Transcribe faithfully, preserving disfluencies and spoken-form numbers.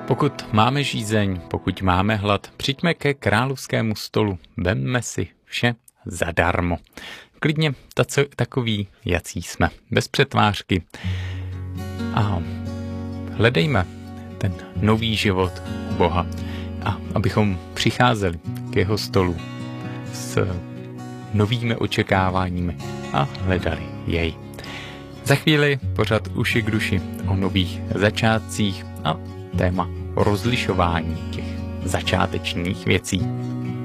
Pokud máme žízeň, pokud máme hlad, přijďme ke královskému stolu, vemme si vše zadarmo. Klidně taco, takový, jací jsme, bez přetvářky. A hledejme ten nový život u Boha. A abychom přicházeli k jeho stolu s novými očekáváními a hledali jej. Za chvíli pořad Uši k duši o nových začátcích a téma rozlišování těch začátečních věcí.